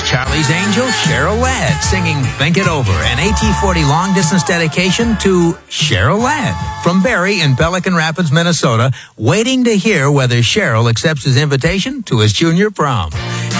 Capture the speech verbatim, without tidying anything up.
Charlie's Angel, Cheryl Ladd, singing Think It Over, an A T forty long-distance dedication to Cheryl Ladd from Barry in Pelican Rapids, Minnesota, waiting to hear whether Cheryl accepts his invitation to his junior prom.